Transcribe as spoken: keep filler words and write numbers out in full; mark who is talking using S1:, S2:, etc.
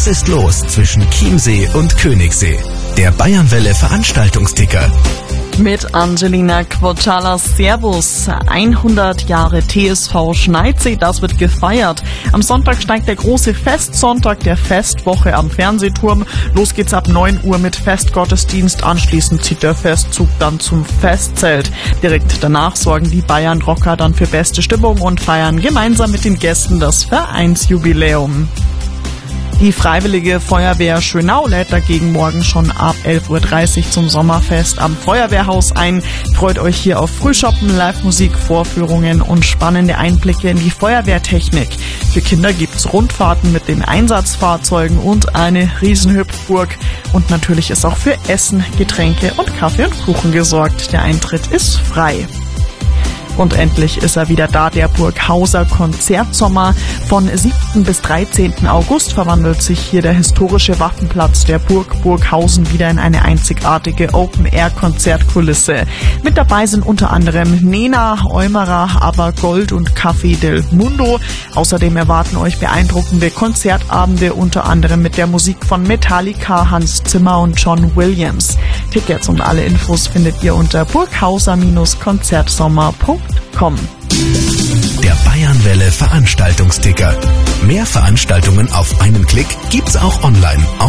S1: Was ist los zwischen Chiemsee und Königssee? Der Bayernwelle Veranstaltungsticker.
S2: Mit Angelina Quocala. Servus. hundert Jahre T S V Schneidsee, das wird gefeiert. Am Sonntag steigt der große Festsonntag der Festwoche am Fernsehturm. Los geht's ab neun Uhr mit Festgottesdienst. Anschließend zieht der Festzug dann zum Festzelt. Direkt danach sorgen die Bayern-Rocker dann für beste Stimmung und feiern gemeinsam mit den Gästen das Vereinsjubiläum. Die Freiwillige Feuerwehr Schönau lädt dagegen morgen schon ab elf Uhr dreißig zum Sommerfest am Feuerwehrhaus ein. Freut euch hier auf Frühschoppen, Live-Musik, Vorführungen und spannende Einblicke in die Feuerwehrtechnik. Für Kinder gibt's Rundfahrten mit den Einsatzfahrzeugen und eine Riesenhüpfburg. Und natürlich ist auch für Essen, Getränke und Kaffee und Kuchen gesorgt. Der Eintritt ist frei. Und endlich ist er wieder da, der Burghauser Konzertsommer. Von siebten bis dreizehnten August verwandelt sich hier der historische Waffenplatz der Burg Burghausen wieder in eine einzigartige Open-Air-Konzertkulisse. Mit dabei sind unter anderem Nena, Eumerer, aber Gold und Café del Mundo. Außerdem erwarten euch beeindruckende Konzertabende, unter anderem mit der Musik von Metallica, Hans Zimmer und John Williams. Tickets und alle Infos findet ihr unter burghauser Konzertsommer punkt com.
S1: Der Bayernwelle Veranstaltungsticker. Mehr Veranstaltungen auf einen Klick gibt's auch online.